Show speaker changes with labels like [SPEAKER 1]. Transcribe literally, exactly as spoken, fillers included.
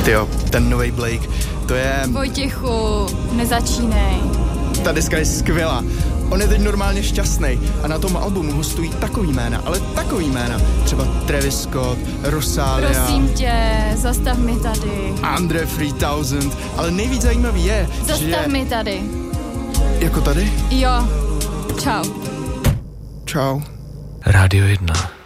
[SPEAKER 1] Tyjo, ten novej Blake, to je...
[SPEAKER 2] Vojtěchu, nezačínej.
[SPEAKER 1] Ta deska je skvělá. On je teď normálně šťastný a na tom albumu hostují takový jména, ale takový jména. Třeba Travis Scott, Rosalia.
[SPEAKER 2] Prosím tě, zastav mi tady.
[SPEAKER 1] Andre three thousand, ale nejvíc zajímavý je,
[SPEAKER 2] zastav
[SPEAKER 1] že...
[SPEAKER 2] mi tady.
[SPEAKER 1] Jako tady?
[SPEAKER 2] Jo, čau.
[SPEAKER 1] Čau.
[SPEAKER 3] Rádio jedna.